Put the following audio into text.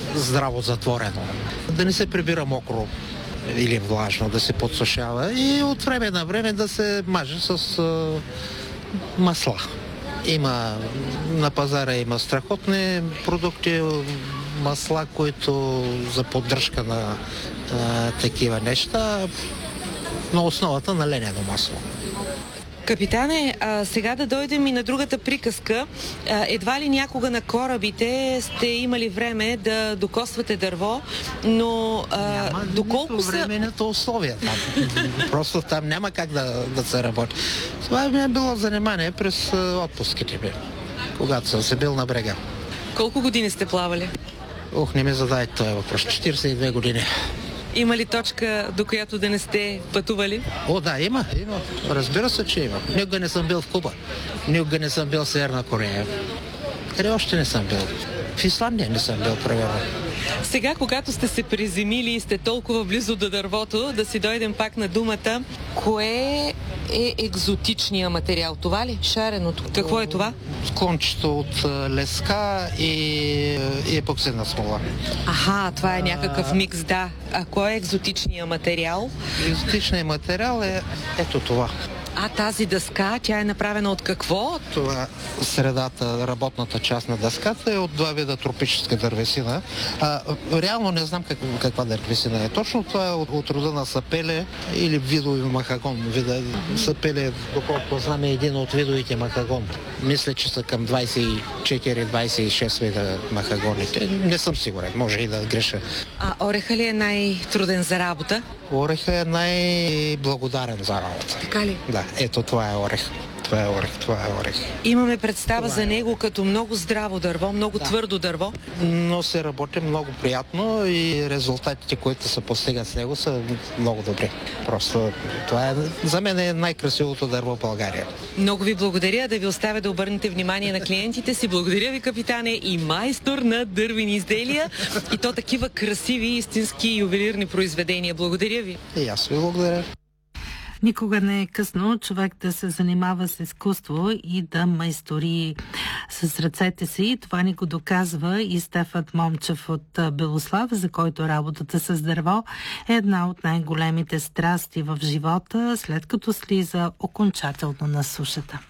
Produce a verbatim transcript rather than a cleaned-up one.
здраво затворено. Да не се прибира мокро или влажно, да се подсушава и от време на време да се маже с а, масла. Има на пазара има страхотни продукти, масла, които за поддръжка на а, такива неща на основата на ленено масло. Капитане, а сега да дойдем и на другата приказка. А, едва ли някога на корабите сте имали време да докосвате дърво, но а, няма доколко са... временните условия там. Просто там няма как да, да се работи. Това ми е било занимание през отпуските ми, когато съм се бил на брега. Колко години сте плавали? Ох, не ми задайте този въпрос. четиридесет и две години. Има ли точка, до която да не сте пътували? О, да, има, има. Разбира се, че има. Никога не съм бил в Куба. Никога не съм бил в Северна Корея. Къде още не съм бил? В Исландия не съм бил, примерно. Сега, когато сте се приземили и сте толкова близо до дървото, да си дойдем пак на думата, кое е екзотичният материал? Това ли? Шареното. Какво е това? Кончето от леска и, и епоксидна смола. Аха, това е някакъв микс, да. А кой е екзотичният материал? Екзотичният материал е ето това. А тази дъска, тя е направена от какво? Това средата, работната част на дъската е от два вида тропическа дървесина. А, реално не знам как, каква дървесина е. Точно това е от, от рода на сапеле или видови махагон. Вида, сапеле, доколко знам, е един от видовите махагон. Мисля, че са към двадесет и четири двадесет и шест вида махагоните. Не съм сигурен, може и да греша. А ореха ли е най-труден за работа? Ореха е най-благодарен за работа. Така ли? Да, ето това е орех. Това е орех, това е орех. Имаме представа това за е. него като много здраво дърво, много Да. твърдо дърво. Но се работи много приятно и резултатите, които се постигат с него, са много добри. Просто това е, за мен е най-красивото дърво в България. Много ви благодаря, да ви оставя да обърнете внимание на клиентите си. Благодаря ви, капитане, и майстор на дървени изделия, и то такива красиви, истински ювелирни произведения. Благодаря ви. И аз ви благодаря. Никога не е късно човек да се занимава с изкуство и да майстори с ръцете си. Това ни го доказва и Стефан Момчев от Белослав, за който работата с дърво е една от най-големите страсти в живота, след като слиза окончателно на сушата.